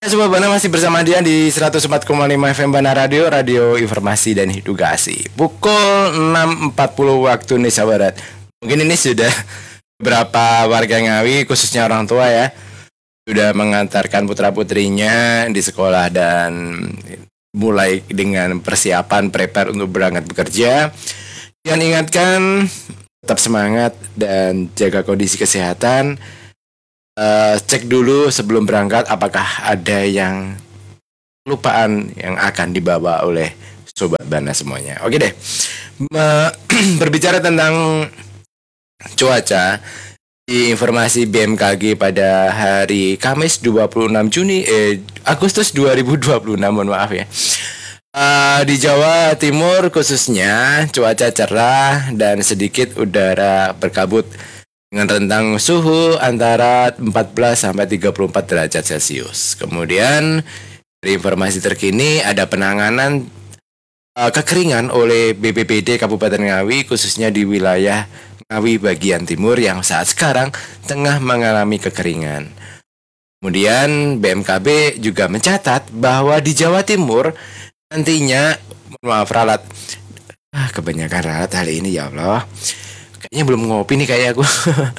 Sobat Bana masih bersama dia di 104,5 FM Bana Radio, Radio Informasi dan Edukasi. Pukul 6.40 waktu Indonesia Barat. Mungkin ini sudah beberapa warga Ngawi, khususnya orang tua ya, sudah mengantarkan putra-putrinya di sekolah dan mulai dengan persiapan prepare untuk berangkat bekerja. Yang ingatkan, tetap semangat dan jaga kondisi kesehatan. Cek dulu sebelum berangkat apakah ada yang lupaan yang akan dibawa oleh Sobat Bana semuanya. Oke deh, berbicara tentang cuaca, di informasi BMKG pada hari Kamis 26 Agustus 2026, mohon maaf ya. Di Jawa Timur khususnya cuaca cerah dan sedikit udara berkabut dengan rentang suhu antara 14 sampai 34 derajat Celcius. Kemudian dari informasi terkini ada penanganan kekeringan oleh BPBD Kabupaten Ngawi khususnya di wilayah Ngawi bagian timur yang saat sekarang tengah mengalami kekeringan. Kemudian BMKB juga mencatat bahwa di Jawa Timur nantinya, maaf ralat, kebanyakan ralat hari ini ya Allah. Kayaknya belum ngopi nih kayak aku.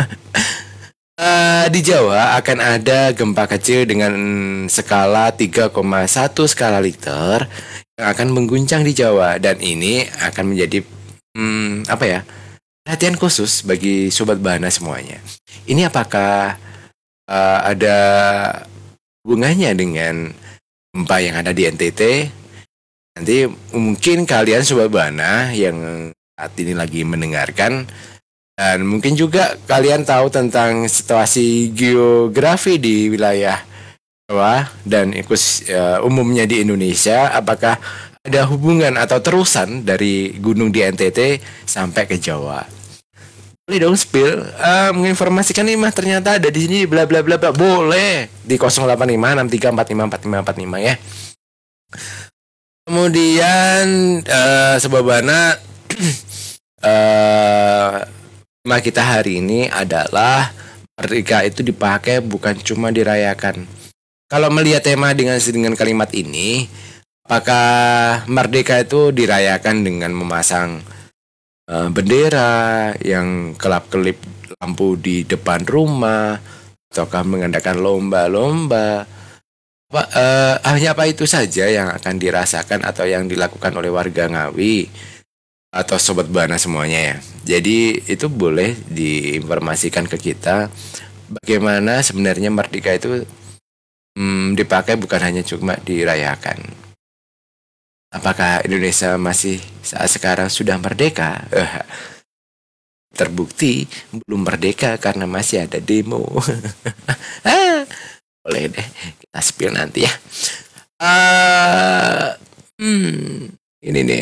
Di Jawa akan ada gempa kecil dengan skala 3,1 skala Richter yang akan mengguncang di Jawa dan ini akan menjadi perhatian khusus bagi Sobat Bana semuanya. Ini apakah ada hubungannya dengan gempa yang ada di NTT? Nanti mungkin kalian Sobat Bana yang saat ini lagi mendengarkan dan mungkin juga kalian tahu tentang situasi geografi di wilayah Jawa dan umumnya di Indonesia, apakah ada hubungan atau terusan dari gunung di NTT sampai ke Jawa? Boleh dong spill, menginformasikan nih mah ternyata ada di sini bla bla bla bla. Boleh di 08563454545 ya. Kemudian Sobat Bana tema kita hari ini adalah merdeka itu dipakai bukan cuma dirayakan. Kalau melihat tema dengan kalimat ini, apakah merdeka itu dirayakan dengan memasang bendera yang kelap-kelip lampu di depan rumah, ataukah mengadakan lomba-lomba? Hanya apa itu saja yang akan dirasakan atau yang dilakukan oleh warga Ngawi atau Sobat Bana semuanya ya. Jadi itu boleh diinformasikan ke kita bagaimana sebenarnya merdeka itu dipakai bukan hanya cuma dirayakan. Apakah Indonesia masih saat sekarang sudah merdeka? Terbukti belum merdeka karena masih ada demo. Boleh deh kita spill nanti ya. Ini nih.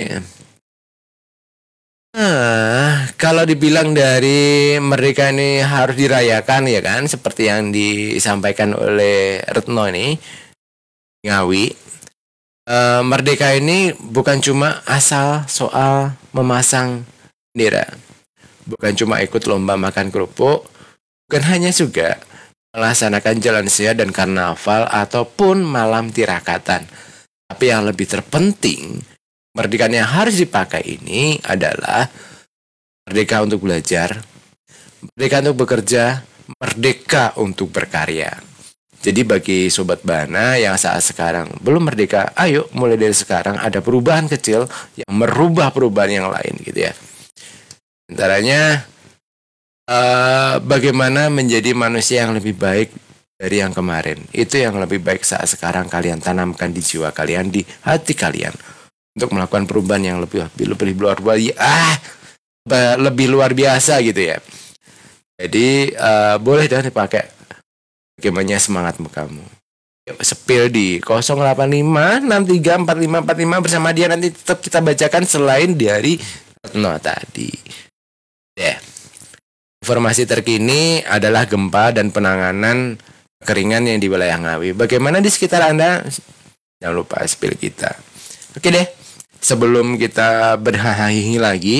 Kalau dibilang dari merdeka ini harus dirayakan ya kan, seperti yang disampaikan oleh Retno ini, Ngawi. Merdeka ini bukan cuma asal soal memasang bendera, bukan cuma ikut lomba makan kerupuk, bukan hanya juga melaksanakan jalan sehat dan karnaval ataupun malam tirakatan. Tapi yang lebih terpenting, merdeka yang harus dipakai ini adalah merdeka untuk belajar, merdeka untuk bekerja, merdeka untuk berkarya. Jadi bagi Sobat Bana yang saat sekarang belum merdeka, ayo mulai dari sekarang ada perubahan kecil yang merubah perubahan yang lain gitu ya. Antaranya bagaimana menjadi manusia yang lebih baik dari yang kemarin. Itu yang lebih baik saat sekarang kalian tanamkan di jiwa kalian, di hati kalian, untuk melakukan perubahan yang lebih luar biasa gitu ya. Jadi boleh dan dipakai bagaimana semangatmu kamu. Spill di 085634545 bersama dia, nanti tetap kita bacakan selain dari Retno tadi. Informasi terkini adalah gempa dan penanganan kekeringan yang di wilayah Ngawi. Bagaimana di sekitar Anda? Jangan lupa spill kita. Oke deh, sebelum kita berhahi lagi,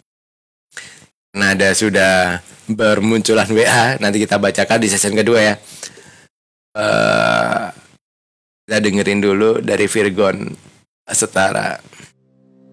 ada sudah bermunculan WA, nanti kita bacakan di sesi kedua ya. Kita dengerin dulu dari Virgon Setara.